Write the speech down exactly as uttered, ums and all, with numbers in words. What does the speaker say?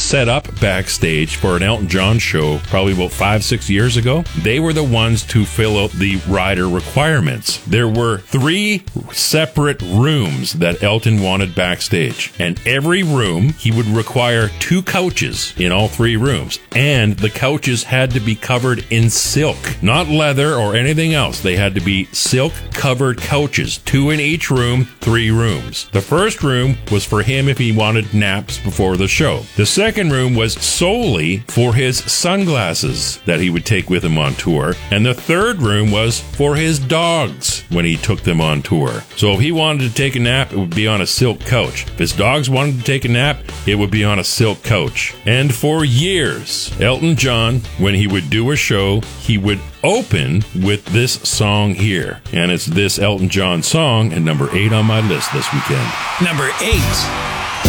set up backstage for an Elton John show probably about five, six years ago. They were the ones to fill out the rider requirements. There were three separate rooms that Elton wanted backstage. And every room, he would require two couches in all three rooms. And the couches had to be covered in silk, not leather or anything else. They had to be silk-covered couches, two in each room, three rooms. The first room was for him if he wanted naps before the show. The second room was solely for his sunglasses that he would take with him on tour. And the third room was for his dogs when he took them on tour. So if he wanted to take a nap, it would be on a silk couch. If his dogs wanted to take a nap, it would be on a silk couch. And for years, Elton John, when he would do a show, he would open with this song here. And it's this Elton John song, and number eight on my list this weekend. Number eight.